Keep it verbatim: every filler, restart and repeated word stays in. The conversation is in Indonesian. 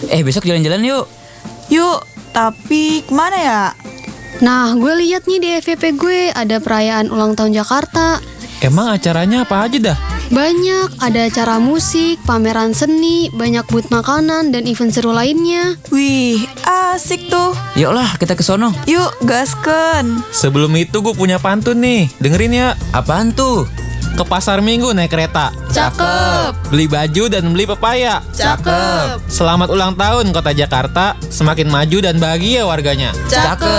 Eh, besok jalan-jalan yuk. Yuk, tapi kemana ya? Nah, gue lihat nih di F Y P gue ada perayaan ulang tahun Jakarta. Emang acaranya apa aja dah? Banyak, ada acara musik, pameran seni, banyak booth makanan, dan event seru lainnya. Wih, asik tuh. Yuklah, kita ke sono. Yuk, gasken. Sebelum itu gue punya pantun nih, dengerin ya. Apaan tuh? Ke pasar minggu naik kereta, Cakep. beli baju dan beli pepaya. Cakep. Selamat ulang tahun Kota Jakarta, semakin maju dan bahagia warganya. Cakep.